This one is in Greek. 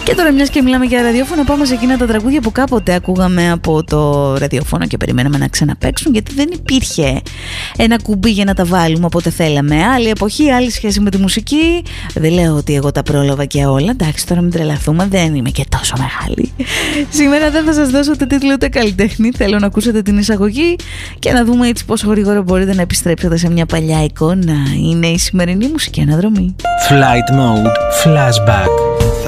Και τώρα, μιας και μιλάμε για ραδιόφωνο, πάμε σε εκείνα τα τραγούδια που κάποτε ακούγαμε από το ραδιόφωνο και περιμέναμε να ξαναπαίξουν, γιατί δεν υπήρχε ένα κουμπί για να τα βάλουμε όποτε θέλαμε. Άλλη εποχή, άλλη σχέση με τη μουσική. Δεν λέω ότι εγώ τα πρόλαβα και όλα. Εντάξει, τώρα μην τρελαθούμε, δεν είμαι και τόσο μεγάλη. Σήμερα δεν θα σας δώσω ούτε τίτλο ούτε καλλιτέχνη. Θέλω να ακούσετε την εισαγωγή και να δούμε έτσι πόσο γρήγορα μπορείτε να επιστρέψετε σε μια παλιά εικόνα. Είναι η σημερινή μουσική αναδρομή. Flight Mode Flashback.